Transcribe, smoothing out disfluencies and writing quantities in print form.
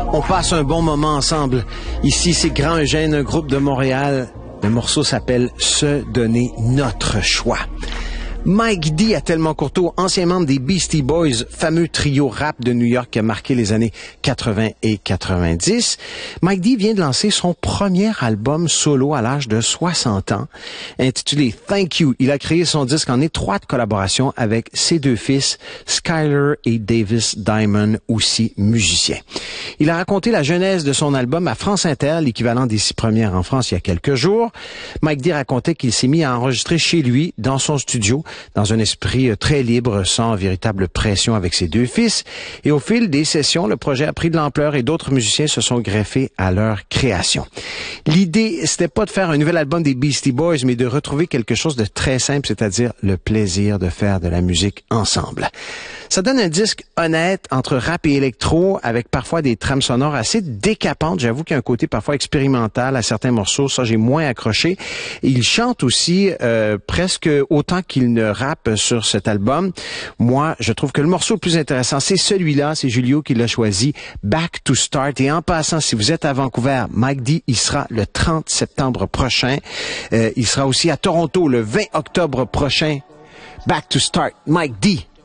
On passe un bon moment ensemble. Ici, c'est Grand Eugène, un groupe de Montréal. Le morceau s'appelle « Se donner notre choix ». Mike D à Tellement Courteau, ancien membre des Beastie Boys, fameux trio rap de New York qui a marqué les années 80 et 90. Mike D vient de lancer son premier album solo à l'âge de 60 ans, intitulé Thank You. Il a créé son disque en étroite collaboration avec ses deux fils, Skyler et Davis Diamond, aussi musiciens. Il a raconté la genèse de son album à France Inter, l'équivalent des 6 premières en France il y a quelques jours. Mike D racontait qu'il s'est mis à enregistrer chez lui, dans son studio, dans un esprit très libre, sans véritable pression avec ses deux fils. Et au fil des sessions, le projet a pris de l'ampleur et d'autres musiciens se sont greffés à leur création. L'idée, c'était pas de faire un nouvel album des Beastie Boys, mais de retrouver quelque chose de très simple, c'est-à-dire le plaisir de faire de la musique ensemble. Ça donne un disque honnête entre rap et électro, avec parfois des trames sonores assez décapantes. J'avoue qu'il y a un côté parfois expérimental à certains morceaux. Ça, j'ai moins accroché. Et il chante aussi presque autant qu'il ne rappe sur cet album. Moi, je trouve que le morceau le plus intéressant, c'est celui-là. C'est Julio qui l'a choisi, Back to Start. Et en passant, si vous êtes à Vancouver, Mike D, il sera le 30 septembre prochain. Il sera aussi à Toronto le 20 octobre prochain. Back to Start, Mike D.